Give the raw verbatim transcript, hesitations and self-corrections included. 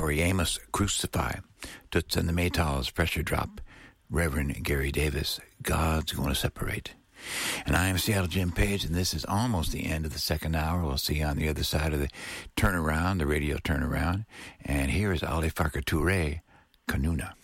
Tori Amos, Crucify. Toots and the Maytals, Pressure Drop. Reverend Gary Davis, God's Gonna Separate. And I am Seattle Jim Page, and this is almost the end of the second hour. We'll see you on the other side of the turnaround, the radio turnaround. And here is Ali Farka Touré, Kanuna.